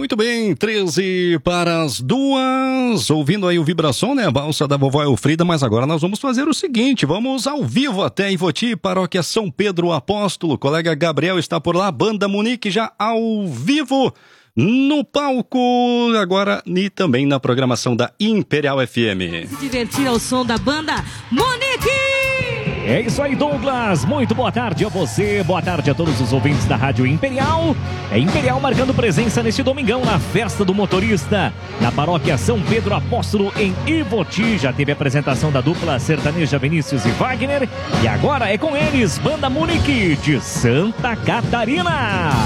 Muito bem, 13 para as 2, ouvindo aí o Vibração, né? A balsa da vovó Elfrida, mas agora nós vamos fazer o seguinte, vamos ao vivo até Ivoti, paróquia São Pedro Apóstolo. O colega Gabriel está por lá, Banda Munique já ao vivo no palco, agora e também na programação da Imperial FM. Se divertir ao som da Banda Munique! É isso aí, Douglas. Muito boa tarde a você, boa tarde a todos os ouvintes da Rádio Imperial. É Imperial marcando presença neste domingão na Festa do Motorista, na paróquia São Pedro Apóstolo, em Ivoti. Já teve a apresentação da dupla sertaneja Vinícius e Wagner. E agora é com eles, Banda Munique de Santa Catarina.